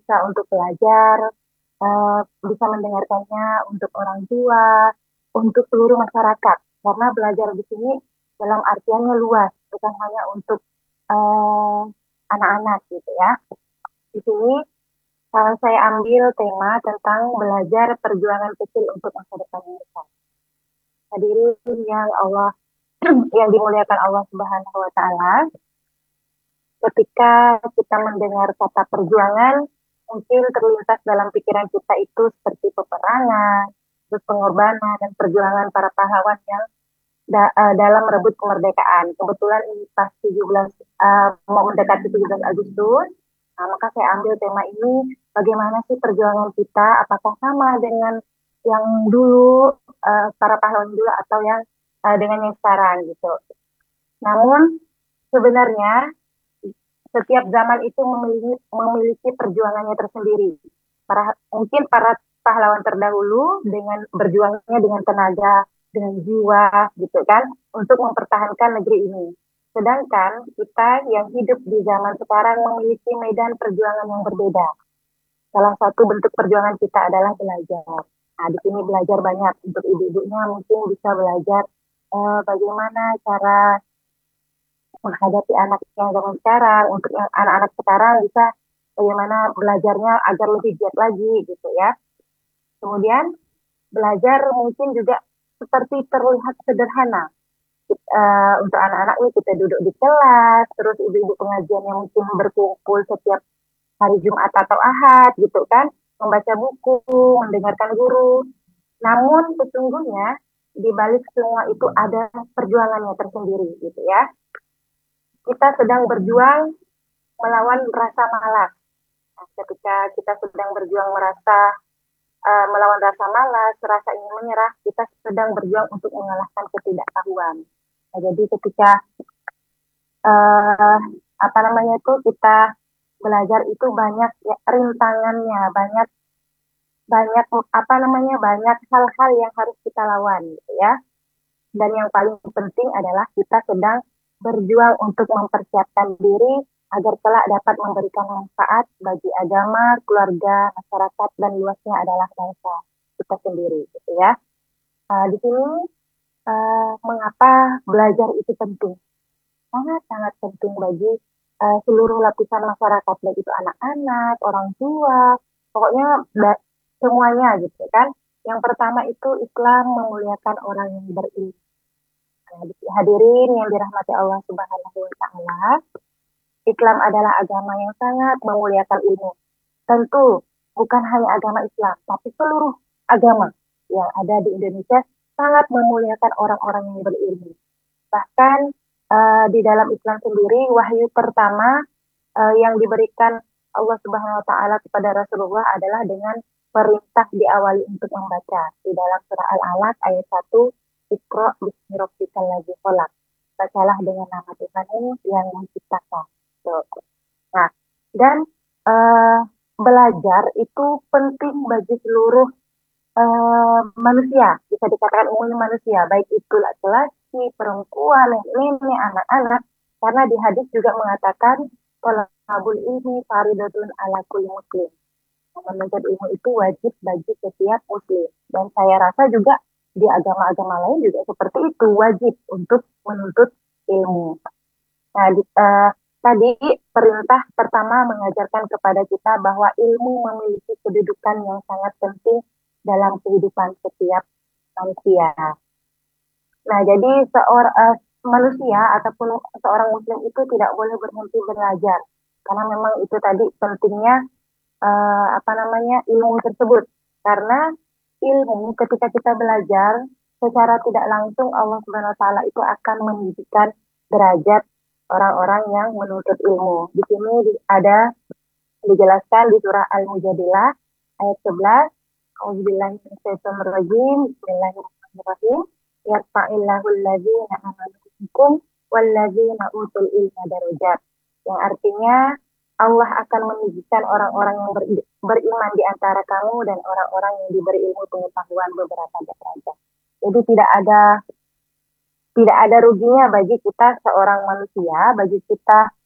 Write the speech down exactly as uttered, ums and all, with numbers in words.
bisa untuk belajar, uh, bisa mendengarkannya untuk orang tua, untuk seluruh masyarakat. Karena belajar di sini dalam artiannya luas, bukan hanya untuk uh, anak-anak gitu ya. Di sini uh, saya ambil tema tentang belajar perjuangan kecil untuk masa depan yang besar. Hadirin yang Allah yang dimuliakan Allah Subhanahu wa taala, ketika kita mendengar kata perjuangan, mungkin terlintas dalam pikiran kita itu seperti peperangan, terus pengorbanan dan perjuangan para pahlawan yang da, uh, dalam merebut kemerdekaan. Kebetulan ini pas tujuh belas uh, mau mendekati tujuh belas Agustus, nah, maka saya ambil tema ini, bagaimana sih perjuangan kita, apakah sama dengan yang dulu, uh, para pahlawan dulu atau yang uh, dengan yang sekarang gitu. Namun sebenarnya setiap zaman itu memiliki, memiliki perjuangannya tersendiri. Para, mungkin para pahlawan terdahulu dengan berjuangnya dengan tenaga, dengan jiwa, gitu kan, untuk mempertahankan negeri ini. Sedangkan kita yang hidup di zaman sekarang memiliki medan perjuangan yang berbeda. Salah satu bentuk perjuangan kita adalah belajar. Nah, di sini belajar banyak. Untuk ibu-ibunya mungkin bisa belajar eh, bagaimana cara menghadapi anak yang zaman sekarang. Untuk yang anak-anak sekarang bisa bagaimana belajarnya agar lebih giat lagi gitu ya. Kemudian belajar mungkin juga seperti terlihat sederhana. Uh, untuk anak-anak ini kita duduk di kelas, terus ibu-ibu pengajian yang mungkin berkumpul setiap hari Jumat atau Ahad gitu kan, membaca buku, mendengarkan guru. Namun sesungguhnya di balik semua itu ada perjuangannya tersendiri gitu ya. Kita sedang berjuang melawan rasa malas. Nah, ketika kita sedang berjuang merasa uh, melawan rasa malas, rasa ingin menyerah, kita sedang berjuang untuk mengalahkan ketidaktahuan. Nah, jadi ketika uh, apa namanya itu kita belajar itu banyak ya, rintangannya, banyak banyak apa namanya banyak hal-hal yang harus kita lawan, gitu ya. Dan yang paling penting adalah kita sedang berjuang untuk mempersiapkan diri agar kelak dapat memberikan manfaat bagi agama, keluarga, masyarakat, dan luasnya adalah bangsa kita sendiri, gitu ya. Uh, di sini uh, mengapa belajar itu penting? Sangat-sangat penting bagi uh, seluruh lapisan masyarakat, baik itu anak-anak, orang tua, pokoknya semuanya gitu kan. Yang pertama itu Islam memuliakan orang yang berilmu. Nah, hadirin yang dirahmati Allah Subhanahu wa taala, Islam adalah agama yang sangat memuliakan ilmu. Tentu bukan hanya agama Islam, tapi seluruh agama yang ada di Indonesia sangat memuliakan orang-orang yang berilmu. Bahkan uh, di dalam Islam sendiri, wahyu pertama uh, yang diberikan Allah Subhanahu wa taala kepada Rasulullah adalah dengan perintah diawali untuk membaca. Di dalam surah Al-Alaq ayat satu, Iqra bismi rabbikal ladzi khalaq. Bacalah dengan nama Tuhanmu yang menciptakan. Nah, dan uh, belajar itu penting bagi seluruh uh, manusia, bisa dikatakan umumnya manusia, baik itu laki-laki, perempuan, nenek, anak-anak, karena di hadis juga mengatakan thalabul ilmi faridatun ala kulli muslim. Menuntut ilmu itu wajib bagi setiap muslim. Dan saya rasa juga di agama-agama lain juga seperti itu, wajib untuk menuntut ilmu. Nah, di, uh, tadi perintah pertama mengajarkan kepada kita bahwa ilmu memiliki kedudukan yang sangat penting dalam kehidupan setiap manusia. Nah, jadi seorang uh, manusia ataupun seorang muslim itu tidak boleh berhenti belajar. Karena memang itu tadi pentingnya uh, apa namanya ilmu tersebut. Karena ilmu ketika kita belajar secara tidak langsung Allah Subhanahu wa taala itu akan meninggikan derajat orang-orang yang menuntut ilmu. Di sini ada dijelaskan di surah Al-Mujadilah ayat sebelas. Auzubillahi minasyaitonir rajim. Bismillahirrahmanirrahim. Yarfa'illahu alladzina amanu minkum walladzina utul ilma darajat. Yang artinya Allah akan meninggikan orang-orang yang beriman di antara kamu dan orang-orang yang diberi ilmu pengetahuan beberapa derajat. Jadi tidak ada tidak ada ruginya bagi kita seorang manusia, bagi kita